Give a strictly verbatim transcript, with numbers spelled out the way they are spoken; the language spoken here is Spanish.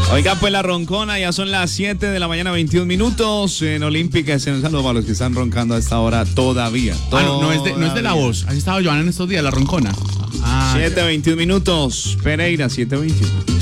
Oiga, pues la roncona, ya son las siete de la mañana, veintiún minutos en Olímpica. Un saludo para los que están roncando a esta hora todavía. Ah, no, no, es de, no es de la voz. Así estaba Joana en estos días, la roncona. Ah, siete veintiún minutos. Pereira, siete veintiuno.